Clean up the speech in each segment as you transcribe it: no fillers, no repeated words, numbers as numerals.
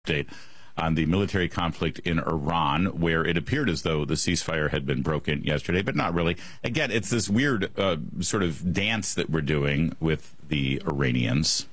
update on the military conflict in Iran, where it appeared as though the ceasefire had been broken yesterday, but not really. Again, it's this weird sort of dance that we're doing with the Iranians,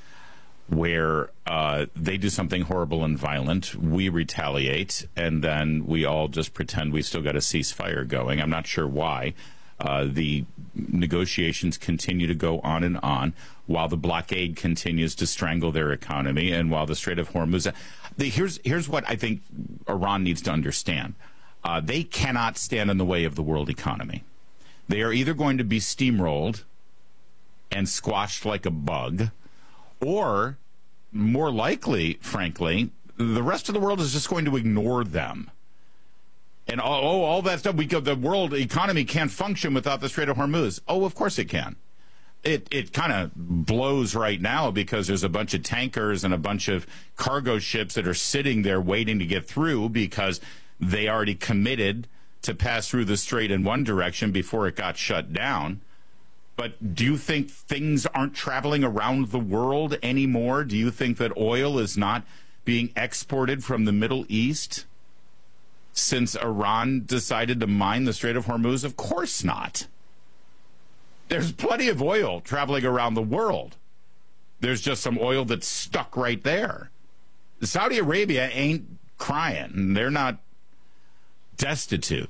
where they do something horrible and violent, we retaliate, and then we all just pretend we still got a ceasefire going. I'm not sure why. The negotiations continue to go on and on while the blockade continues to strangle their economy, and while the Strait of Hormuz. Here's what I think Iran needs to understand. They cannot stand in the way of the world economy. They are either going to be steamrolled and squashed like a bug, or more likely, frankly, the rest of the world is just going to ignore them. And all that stuff, the world economy can't function without the Strait of Hormuz. Oh, of course it can. It kind of blows right now because there's a bunch of tankers and a bunch of cargo ships that are sitting there waiting to get through because they already committed to pass through the strait in one direction before it got shut down. But do you think things aren't traveling around the world anymore? Do you think that oil is not being exported from the Middle East since Iran decided to mine the Strait of Hormuz? Of course not. There's plenty of oil traveling around the world. There's just some oil that's stuck right there. Saudi Arabia ain't crying. They're not destitute.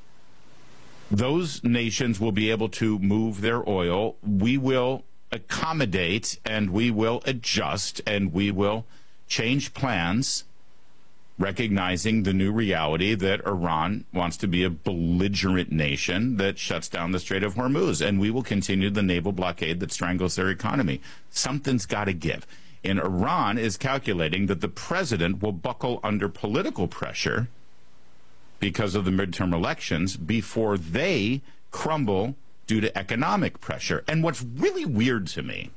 Those nations will be able to move their oil. We will accommodate, and we will adjust, and we will change plans, recognizing the new reality that Iran wants to be a belligerent nation that shuts down the Strait of Hormuz, and we will continue the naval blockade that strangles their economy. Something's got to give. And Iran is calculating that the president will buckle under political pressure because of the midterm elections before they crumble due to economic pressure. And what's really weird to me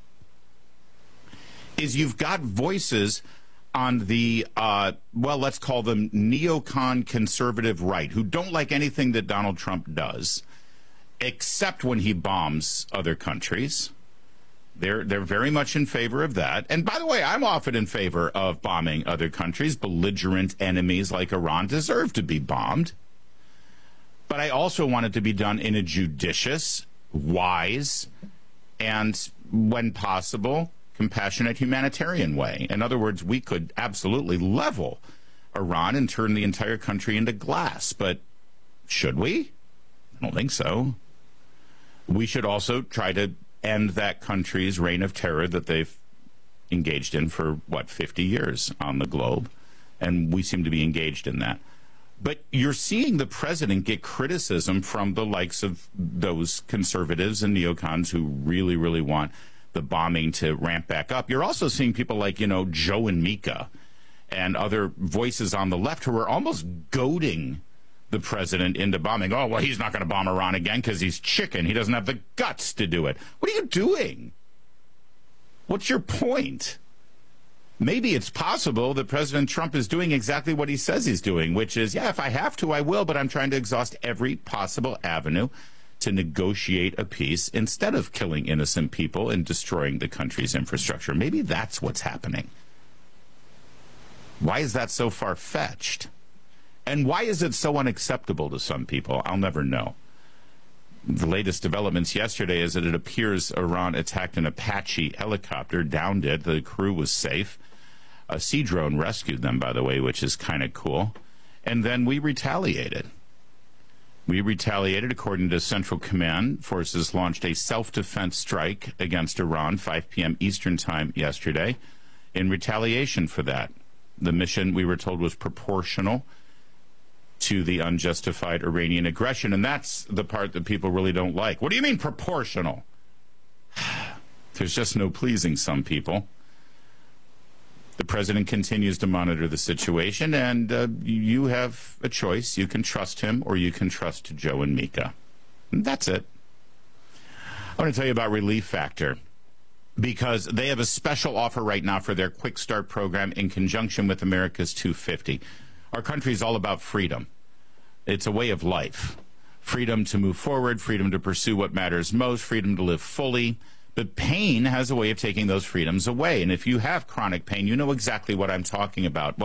is you've got voices on the, let's call them neocon conservative right, who don't like anything that Donald Trump does, except when he bombs other countries. They're very much in favor of that. And by the way, I'm often in favor of bombing other countries. Belligerent enemies like Iran deserve to be bombed. But I also want it to be done in a judicious, wise, and when possible, compassionate humanitarian way. In other words, we could absolutely level Iran and turn the entire country into glass. But should we? I don't think so. We should also try to end that country's reign of terror that they've engaged in for, 50 years on the globe. And we seem to be engaged in that. But you're seeing the president get criticism from the likes of those conservatives and neocons who really, really want the bombing to ramp back up. You're also seeing people like, Joe and Mika and other voices on the left who are almost goading the president into bombing. Oh, well, he's not going to bomb Iran again because he's chicken. He doesn't have the guts to do it. What are you doing? What's your point? Maybe it's possible that President Trump is doing exactly what he says he's doing, which is, if I have to, I will, but I'm trying to exhaust every possible avenue to negotiate a peace instead of killing innocent people and destroying the country's infrastructure. Maybe that's what's happening. Why is that so far-fetched? And why is it so unacceptable to some people? I'll never know. The latest developments yesterday is that it appears Iran attacked an Apache helicopter, downed it. The crew was safe. A sea drone rescued them, by the way, which is kind of cool. And then we retaliated. According to Central Command. Forces launched a self-defense strike against Iran, 5 p.m. Eastern Time yesterday, in retaliation for that. The mission, we were told, was proportional to the unjustified Iranian aggression, and that's the part that people really don't like. What do you mean proportional? There's just no pleasing some people. The president continues to monitor the situation, and you have a choice. You can trust him, or you can trust Joe and Mika. And that's it. I want to tell you about Relief Factor, because they have a special offer right now for their Quick Start program in conjunction with America's 250. Our country is all about freedom. It's a way of life. Freedom to move forward, freedom to pursue what matters most, freedom to live fully. But pain has a way of taking those freedoms away. And if you have chronic pain, you know exactly what I'm talking about.